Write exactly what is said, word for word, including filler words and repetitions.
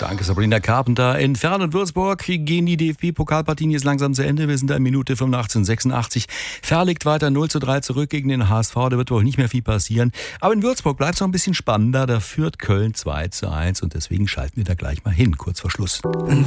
Danke, Sabrina Carpenter. In Ferl und Würzburg gehen die D F B-Pokalpartien jetzt langsam zu Ende. Wir sind da in Minute fünfundachtzig sechsundachtzig. Ferl liegt weiter null zu drei zurück gegen den H S V. Da wird wohl nicht mehr viel passieren. Aber in Würzburg bleibt es noch ein bisschen spannender. Da führt Köln zwei zu eins und deswegen schalten wir da gleich mal hin, kurz vor Schluss.